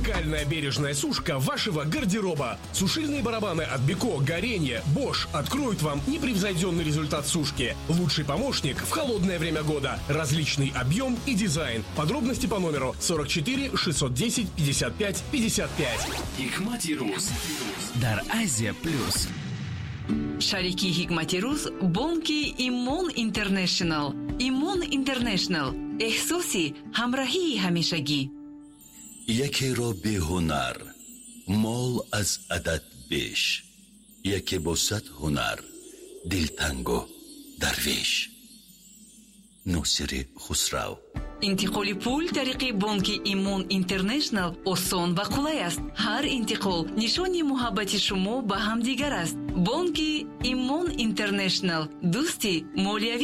Уникальная бережная сушка вашего гардероба. Сушильные барабаны от Беко, Горение, Bosch откроют вам непревзойденный результат сушки. Лучший помощник в холодное время года. Различный объем и дизайн. Подробности по номеру 44 610 55 55. Hikmati Ruz дар Азия Плюс. Шарики Hikmati Ruz бонки Имон Интернешнл. Имон Интернешнл. احساسی همراهی همیشگی. یکی را بی هنر مال از عدد بیش، یکی با صد هنر دلتنگ و درویش. ناصر خسرو. انتقال پول طریق بانک ایمون اینترنشنل آسان و قلای است. هر انتقال نشانی محبت شما به همدیگر است. بانک ایمون اینترنشنل دوستی مالیوی